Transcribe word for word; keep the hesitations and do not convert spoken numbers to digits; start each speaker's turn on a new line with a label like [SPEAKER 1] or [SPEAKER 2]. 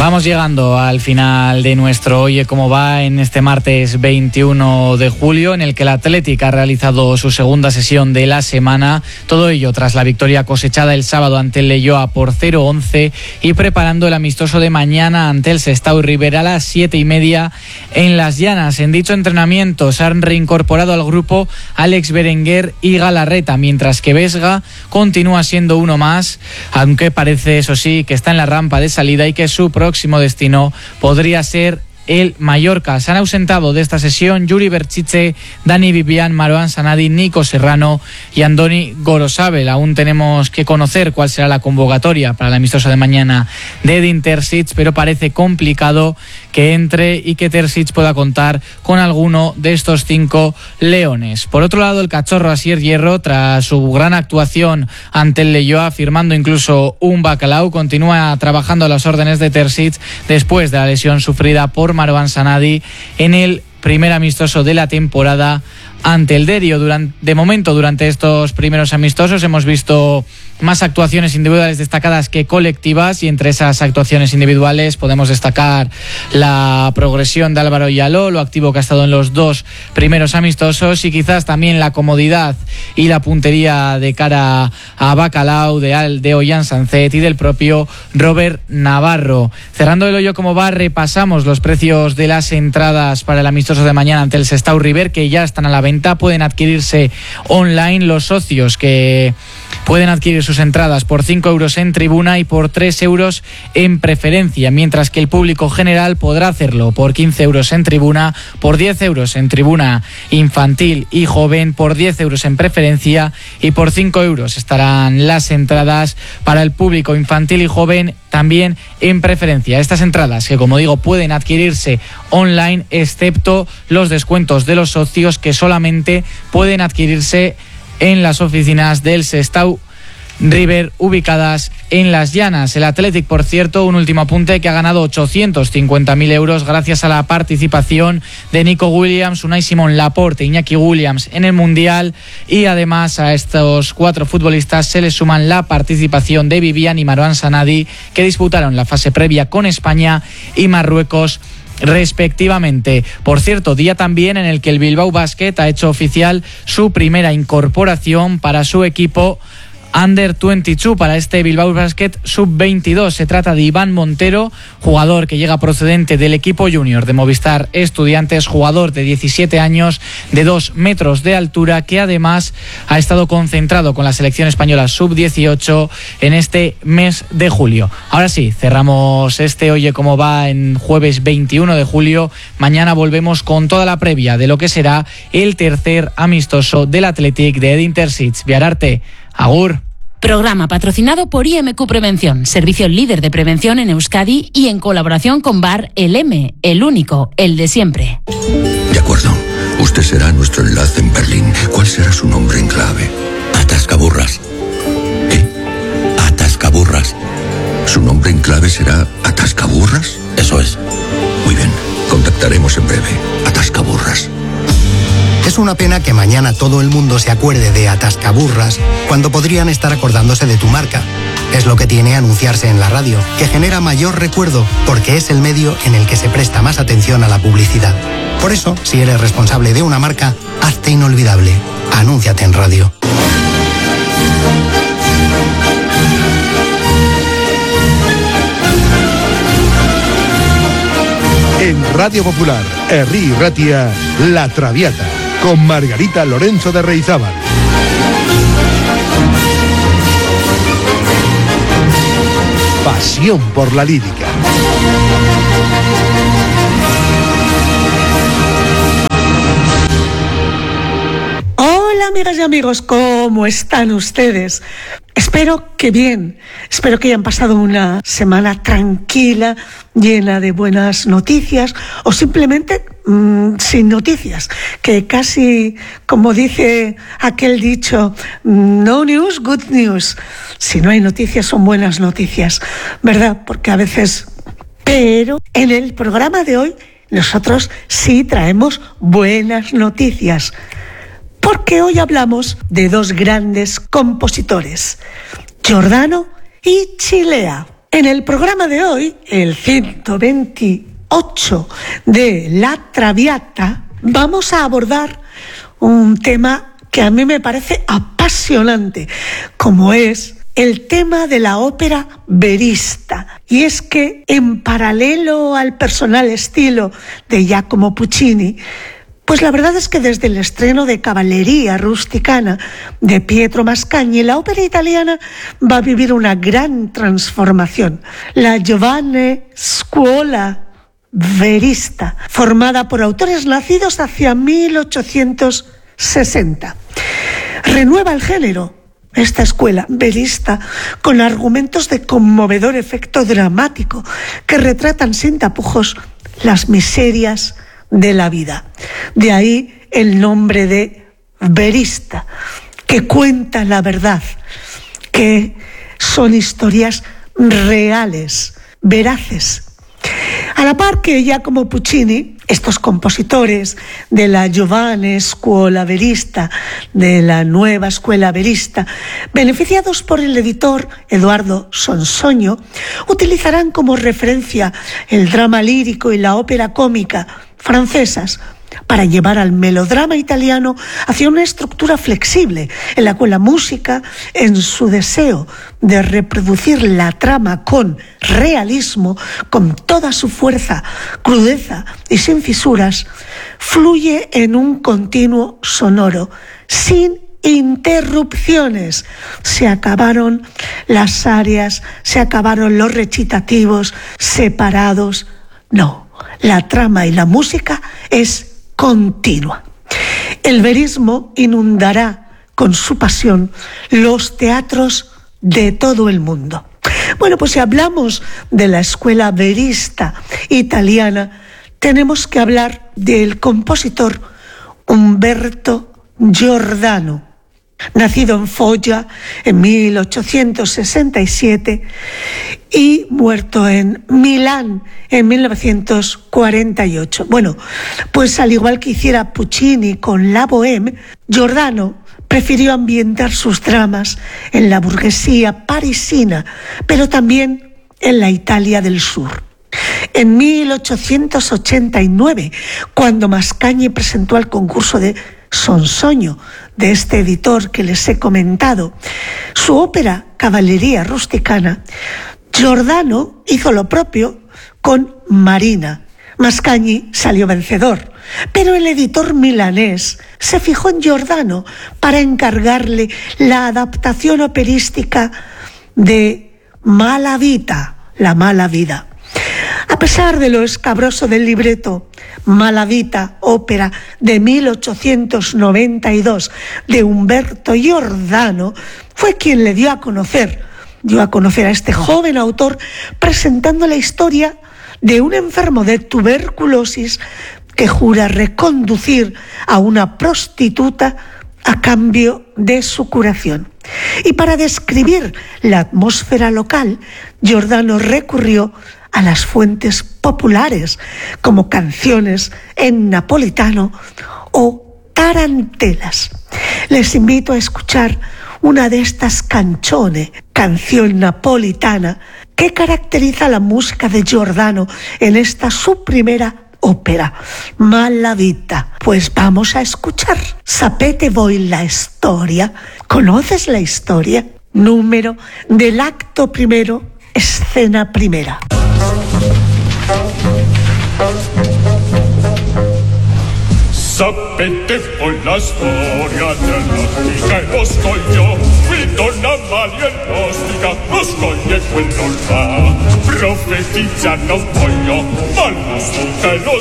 [SPEAKER 1] Vamos llegando al final de nuestro Oye Cómo Va en este martes veintiuno de julio, en el que el Athletic ha realizado su segunda sesión de la semana. Todo ello tras la victoria cosechada el sábado ante el Leioa por cero once y preparando el amistoso de mañana ante el Sestao River a las siete y media en Las Llanas. En dicho entrenamiento se han reincorporado al grupo Alex Berenguer y Galarreta, mientras que Vesga continúa siendo uno más, aunque parece, eso sí, que está en la rampa de salida y que su próximo destino podría ser el Mallorca. Se han ausentado de esta sesión Yuri Berchiche, Dani Vivian, Marouane Sanadi, Nico Serrano y Andoni Gorosabel. Aún tenemos que conocer cuál será la convocatoria para el amistoso de mañana de Edin Terzic, pero parece complicado que entre y que Terzic pueda contar con alguno de estos cinco leones. Por otro lado, el cachorro Asier Hierro, tras su gran actuación ante el Leioa, firmando incluso un bacalao, continúa trabajando a las órdenes de Terzic después de la lesión sufrida por Marouane Sanadi en el primer amistoso de la temporada ante el Derio. Durante, de momento, durante estos primeros amistosos hemos visto más actuaciones individuales destacadas que colectivas, y entre esas actuaciones individuales podemos destacar la progresión de Álvaro Yaló, lo activo que ha estado en los dos primeros amistosos, y quizás también la comodidad y la puntería de cara a Bacalao, de, Al, de Ollán Sancet y del propio Robert Navarro. Cerrando el Oye Cómo Va, repasamos los precios de las entradas para el amistoso de mañana ante el Sestao River, que ya están a la venta. Pueden adquirirse online los socios, que pueden adquirir sus entradas por cinco euros en tribuna y por tres euros en preferencia, mientras que el público general podrá hacerlo por quince euros en tribuna, por diez euros en tribuna infantil y joven, por diez euros en preferencia, y por cinco euros estarán las entradas para el público infantil y joven también en preferencia. Estas entradas, que como digo pueden adquirirse online, excepto los descuentos de los socios, que solamente pueden adquirirse en las oficinas del Sestao River ubicadas en Las Llanas. El Athletic, por cierto, un último apunte, que ha ganado ochocientos cincuenta mil euros gracias a la participación de Nico Williams, Unai Simón, Laporte, Iñaki Williams en el Mundial, y además a estos cuatro futbolistas se les suman la participación de Vivian y Marouane Sanadi, que disputaron la fase previa con España y Marruecos respectivamente. Por cierto, día también en el que el Bilbao Basket ha hecho oficial su primera incorporación para su equipo under veintidós, para este Bilbao Basket sub veintidós. Se trata de Iván Montero, jugador que llega procedente del equipo junior de Movistar Estudiantes, jugador de diecisiete años, de dos metros de altura, que además ha estado concentrado con la selección española sub dieciocho en este mes de julio. Ahora sí, cerramos este Oye Cómo Va en jueves veintiuno de julio. Mañana volvemos con toda la previa de lo que será el tercer amistoso del Athletic de Edin Terzic. Viararte. Agur.
[SPEAKER 2] Programa patrocinado por I M Q Prevención, servicio líder de prevención en Euskadi, y en colaboración con Bar El M, el único, el de siempre.
[SPEAKER 3] De acuerdo. Usted será nuestro enlace en Berlín. ¿Cuál será su nombre en clave? Atascaburras. ¿Qué? Atascaburras. ¿Su nombre en clave será Atascaburras? Eso es. Muy bien. Contactaremos en breve. Atascaburras.
[SPEAKER 4] Es una pena que mañana todo el mundo se acuerde de Atascaburras cuando podrían estar acordándose de tu marca. Es lo que tiene anunciarse en la radio, que genera mayor recuerdo porque es el medio en el que se presta más atención a la publicidad. Por eso, si eres responsable de una marca, hazte inolvidable. Anúnciate en radio.
[SPEAKER 5] En Radio Popular, Herri Ratia, La Traviata, con Margarita Lorenzo de Reizábal. Pasión por la lírica.
[SPEAKER 6] Hola amigas y amigos, ¿cómo están ustedes? Espero que bien, espero que hayan pasado una semana tranquila, llena de buenas noticias, o simplemente mmm, sin noticias, que casi, como dice aquel dicho, no news, good news. Si no hay noticias, son buenas noticias, ¿verdad? Porque a veces... Pero en el programa de hoy nosotros sí traemos buenas noticias, porque hoy hablamos de dos grandes compositores, Giordano y Cilea. En el programa de hoy, el ciento veintiocho de La Traviata, vamos a abordar un tema que a mí me parece apasionante, como es el tema de la ópera verista. Y es que, en paralelo al personal estilo de Giacomo Puccini, pues la verdad es que desde el estreno de Cavalleria Rusticana de Pietro Mascagni, la ópera italiana va a vivir una gran transformación. La Giovane Scuola Verista, formada por autores nacidos hacia mil ochocientos sesenta, renueva el género. Esta escuela verista, con argumentos de conmovedor efecto dramático que retratan sin tapujos las miserias de la vida. De ahí el nombre de verista, que cuenta la verdad, que son historias reales, veraces. A la par que Giacomo Puccini, estos compositores de la Giovane Scuola Verista, de la nueva escuela verista, beneficiados por el editor Eduardo Sonsoño, utilizarán como referencia el drama lírico y la ópera cómica francesas para llevar al melodrama italiano hacia una estructura flexible en la cual la música, en su deseo de reproducir la trama con realismo, con toda su fuerza, crudeza y sin fisuras, fluye en un continuo sonoro, sin interrupciones. Se acabaron las arias, se acabaron los recitativos separados. No, la trama y la música es continua. El verismo inundará con su pasión los teatros de todo el mundo. Bueno, pues si hablamos de la escuela verista italiana, tenemos que hablar del compositor Umberto Giordano, nacido en Foggia en mil ochocientos sesenta y siete y muerto en Milán en mil novecientos cuarenta y ocho. Bueno, pues al igual que hiciera Puccini con la Bohème, Giordano prefirió ambientar sus dramas en la burguesía parisina, pero también en la Italia del Sur. En mil ochocientos ochenta y nueve, cuando Mascagni presentó al concurso de Sonsoño, de este editor que les he comentado, su ópera Cavalleria Rusticana, Giordano hizo lo propio con Marina. Mascagni salió vencedor, pero el editor milanés se fijó en Giordano para encargarle la adaptación operística de Mala Vita, la mala vida. A pesar de lo escabroso del libreto, Mala Vita, ópera de mil ochocientos noventa y dos de Umberto Giordano, fue quien le dio a conocer, dio a conocer a este joven autor presentando la historia de un enfermo de tuberculosis que jura reconducir a una prostituta a cambio de su curación. Y para describir la atmósfera local, Giordano recurrió a las fuentes populares, como canciones en napolitano o tarantelas. Les invito a escuchar una de estas canzone, canción napolitana, que caracteriza la música de Giordano en esta su primera ópera, Mala Vita. Pues vamos a escuchar. ¿Sapete voi la storia? ¿Conoces la historia? Número del acto primero, escena primera.
[SPEAKER 7] Sapete voi la storia dell'antica e lo scoglio, qui donna Malia e l'ostica, lo scoglio è quello là. Profetizza non voglio, ma l'ostica e lo